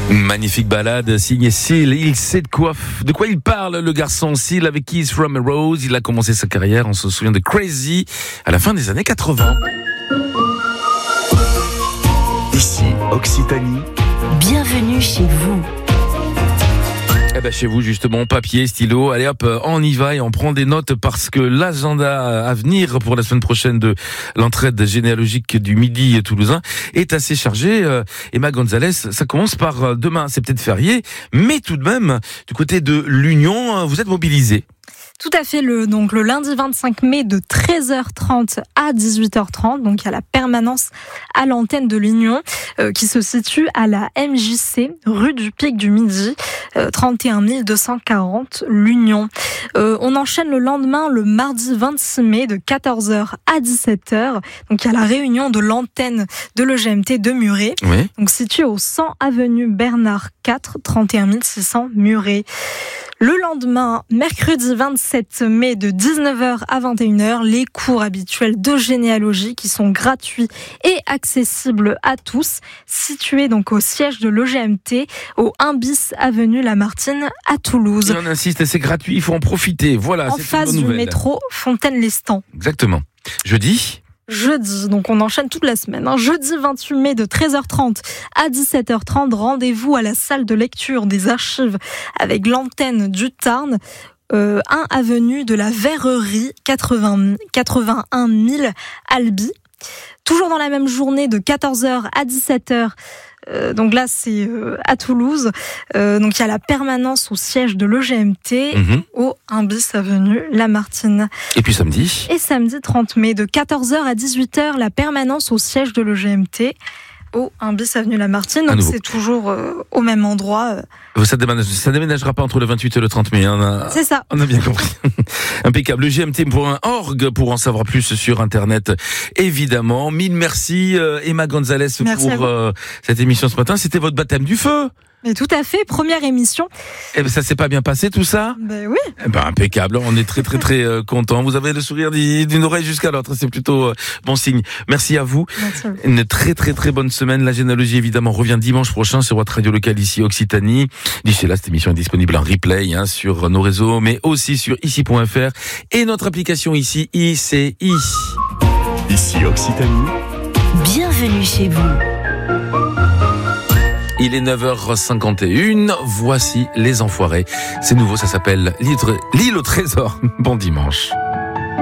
Magnifique balade, signée Seal. Il sait de quoi il parle, le garçon Seal, avec Keys from a Rose. Il a commencé sa carrière, on se souvient de Crazy, à la fin des années 80. Ici, Occitanie. Bienvenue chez vous. Eh ben chez vous justement, papier, stylo, allez hop, on y va et on prend des notes parce que l'agenda à venir pour la semaine prochaine de l'entraide généalogique du Midi toulousain est assez chargé. Emma Gonzalez, ça commence par demain, c'est peut-être férié, mais tout de même, du côté de l'Union, vous êtes mobilisés. Tout à fait, le lundi 25 mai de 13h30 à 18h30, donc il y a la permanence à l'antenne de l'Union qui se situe à la MJC, rue du Pic du Midi, 31 240 l'Union. On enchaîne le lendemain, le mardi 26 mai de 14h à 17h, donc il y a la réunion de l'antenne de l'EGMT de Muret, Oui. donc située au 100 avenue Bernard 4, 31 600 Muret. Le lendemain, mercredi 27 mai de 19h à 21h, les cours habituels de généalogie qui sont gratuits et accessibles à tous, situés donc au siège de l'EGMT, au 1 bis avenue Lamartine à Toulouse. Et on insiste, c'est gratuit, il faut en profiter. Voilà, En c'est face une bonne du nouvelle. métro Fontaine-Lestan. Exactement. Jeudi. Jeudi, donc on enchaîne toute la semaine. Jeudi 28 mai de 13h30 à 17h30, rendez-vous à la salle de lecture des archives avec l'antenne du Tarn, 1 avenue de la Verrerie, 81 000 Albi. Toujours dans la même journée de 14h à 17h, donc là c'est à Toulouse, donc il y a la permanence au siège de l'EGMT, au 1 bis avenue Lamartine. Et puis samedi. Et samedi 30 mai de 14h à 18h, la permanence au siège de l'EGMT, au 1 bis avenue Lamartine, donc c'est toujours au même endroit. Ça déménagera pas entre le 28 et le 30 mai. C'est ça. On a bien compris. Impeccable. Le gmt.org pour en savoir plus sur Internet, évidemment. Mille merci, Emma Gonzalez, pour cette émission ce matin. C'était votre baptême du feu. Mais tout à fait, première émission. Eh ben, ça s'est pas bien passé, tout ça? Ben oui. Eh ben, impeccable. On est très, très, très contents. Vous avez le sourire d'une oreille jusqu'à l'autre. C'est plutôt bon signe. Merci à vous. Merci à vous. Une très, très, très bonne semaine. La généalogie, évidemment, revient dimanche prochain sur votre radio locale ici, Occitanie. D'ici là, cette émission est disponible en replay, sur nos réseaux, mais aussi sur ici.fr et notre application ici, ICI. Ici, Occitanie. Bienvenue chez vous. Il est 9h51, voici Les Enfoirés. C'est nouveau, ça s'appelle L'île au trésor. Bon dimanche.